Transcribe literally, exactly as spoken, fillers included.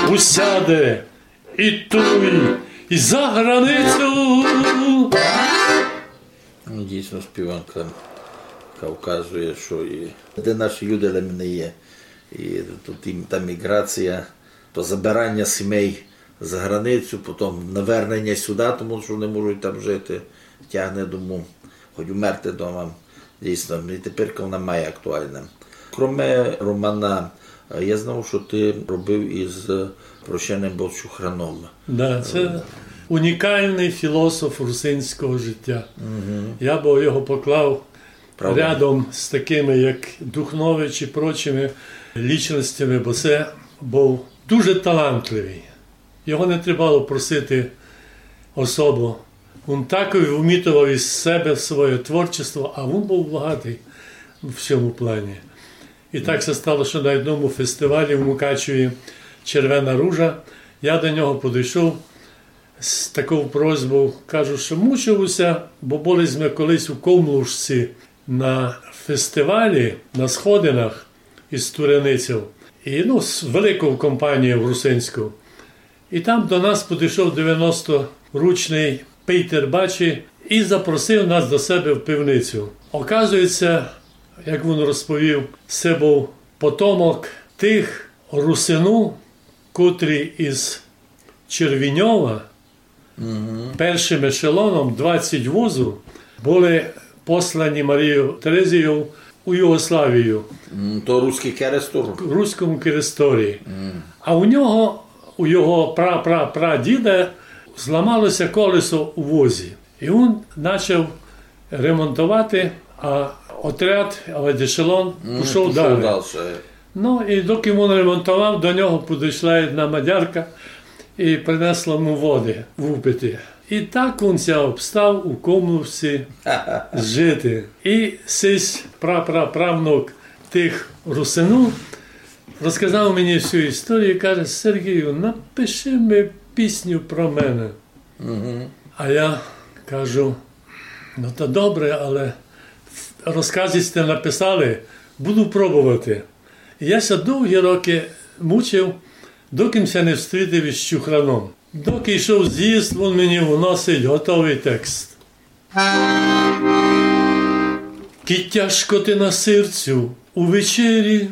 усяде і туй, і за границю. Дійсно, співанка вказує, що і де наші люди не є. І тут та міграція, то забирання сімей за границю, потім навернення сюди, тому що не можуть там жити, тягне дому, хоч умерти вдома. Дійсно, і тепер вона має актуальна. Кроме Романа, я знав, що ти робив із Прощенням Божухраном. Да, це унікальний філософ русинського життя. Угу. Я б його поклав Правда. рядом з такими, як Духнович і прочими лічностями, бо це був дуже талантливий. Його не треба просити особу. Він так вмітував із себе своє творчество, а він був багатий в цьому плані. І так це стало, що на одному фестивалі в Мукачеві «Червена ружа» я до нього підійшов з такою просьбою, кажу, що мучився, бо були ми колись у Комлушці на фестивалі, на сходинах із Турениців, і ну, з великою компанією русинською. І там до нас підійшов дев'яносторічний Пейтер Бачі і запросив нас до себе в пивницю. Оказується, як він розповів, це був потомок тих русину, котрі із Червіньова угу. першим ешелоном двадцять возів були послані Марією Терезією у Югославію. То руський керестор? В руському кересторі. Mm. А у нього, у його пра-пра-прадіда зламалося колесо у возі. І він почав ремонтувати, а отряд, а ешелон mm, пішов далі. далі. Ну, і доки він ремонтував, до нього підійшла одна мадярка і принесла йому води випити. І так він ся обстав у Комлушці жити. І сись пра-пра-правнук тих русину розказав мені всю історію і каже: Сергію, напиши мені пісню про мене. Угу. А я кажу: ну то добре, але розкази сте написали, буду пробувати. І я ся довгі роки мучив, доки ся не встрітив із Чухраном. Доки йшов з'їзд, він мені вносить готовий текст. Ки тяжко ти на серцю у вечері